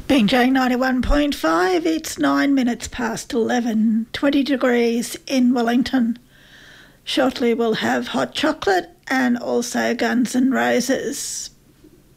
BJ 91.5, it's 9 minutes past 11, 20 degrees in Wellington. Shortly we'll have hot chocolate and also Guns N' Roses.